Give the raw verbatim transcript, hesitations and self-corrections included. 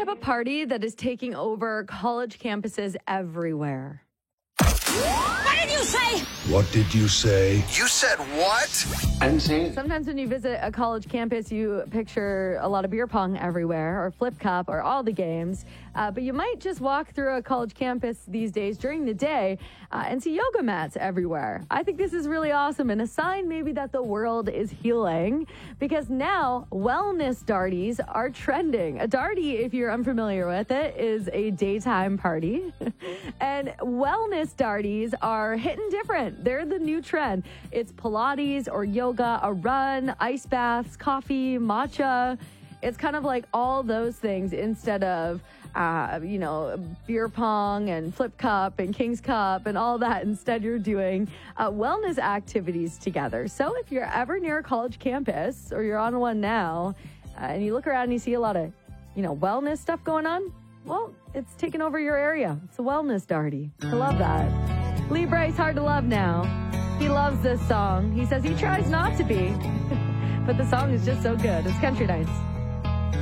a party that is taking over college campuses everywhere. What did you say? What did you say? You said what? I didn't say it. Sometimes when you visit a college campus, you picture a lot of beer pong everywhere, or flip cup, or all the games. Uh, but you might just walk through a college campus these days during the day uh, and see yoga mats everywhere. I think this is really awesome and a sign maybe that the world is healing, because now wellness darties are trending. A darty, if you're unfamiliar with it, is a daytime party. And wellness darties are hitting different. They're the new trend. It's Pilates or yoga, a run, ice baths, coffee, matcha. It's kind of like all those things instead of, uh, you know, beer pong and flip cup and King's Cup and all that. Instead, you're doing uh, wellness activities together. So if you're ever near a college campus or you're on one now uh, and you look around and you see a lot of, you know, wellness stuff going on, well, it's taken over your area. It's a wellness darty. I love that. Lee Bryce, hard to love now. He loves this song. He says he tries not to be, but the song is just so good. It's Country Nights.